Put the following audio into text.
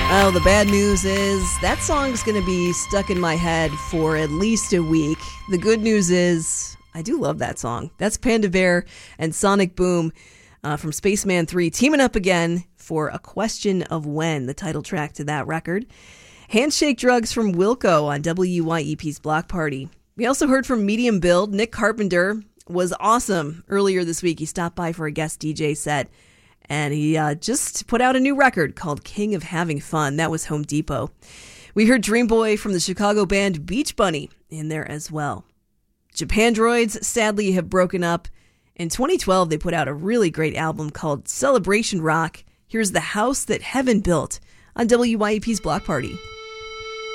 Oh, the bad news is that song's going to be stuck in my head for at least a week. The good news is I do love that song. That's Panda Bear and Sonic Boom from Spaceman 3 teaming up again for A Question of When, the title track to that record. Handshake Drugs from Wilco on WYEP's Block Party. We also heard from Medium Build. Nick Carpenter was awesome earlier this week. He stopped by for a guest DJ set. And he just put out a new record called King of Having Fun. That was Home Depot. We heard Dream Boy from the Chicago band Beach Bunny in there as well. Japandroids sadly have broken up. In 2012, they put out a really great album called Celebration Rock. Here's The House That Heaven Built on WYEP's Block Party.